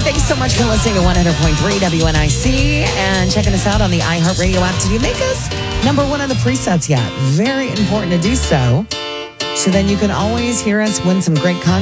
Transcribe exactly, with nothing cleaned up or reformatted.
thanks so much for listening to one hundred point three W N I C and checking us out on the iHeartRadio app. Did you make us number one on the presets yet? Very important to do so. So then you can always hear us win some great content.